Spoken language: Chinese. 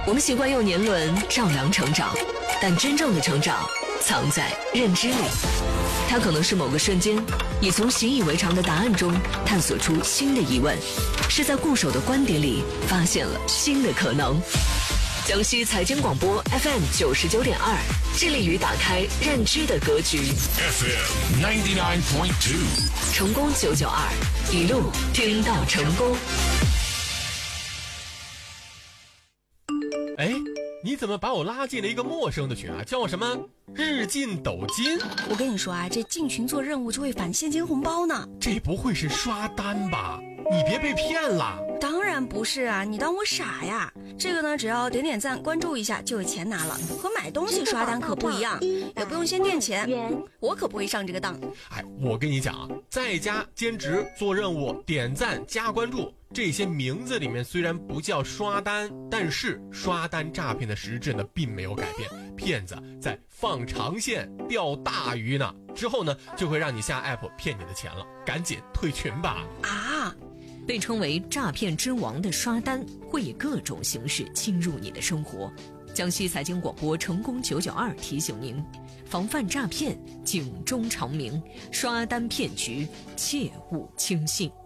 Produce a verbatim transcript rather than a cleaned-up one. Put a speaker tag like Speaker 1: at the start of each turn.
Speaker 1: 我们习惯用年轮丈量成长，但真正的成长藏在认知里。它可能是某个瞬间，你从习以为常的答案中探索出新的疑问，是在固守的观点里发现了新的可能。江西财经广播 F M 九十九点二，致力于打开认知的格局。
Speaker 2: F M ninety nine point two，
Speaker 1: 成功九九二，一路听到成功。
Speaker 3: 哎，你怎么把我拉进了一个陌生的群啊？叫我什么日进斗金？
Speaker 4: 我跟你说啊，这进群做任务就会返现金红包呢。
Speaker 3: 这不会是刷单吧？你别被骗了。
Speaker 4: 当然不是啊，你当我傻呀？这个呢，只要点点赞关注一下就有钱拿了，和买东西刷单可不一样，也不用先垫钱，我可不会上这个当。
Speaker 3: 哎，我跟你讲啊，在家兼职做任务点赞加关注，这些名字里面虽然不叫刷单，但是刷单诈骗的实质呢并没有改变，骗子在放长线钓大鱼呢，之后呢就会让你下 app 骗你的钱了，赶紧退群吧。
Speaker 4: 啊，
Speaker 1: 被称为诈骗之王的刷单会以各种形式侵入你的生活。江西财经广播成功九九二提醒您，防范诈骗警钟长鸣，刷单骗局切勿轻信。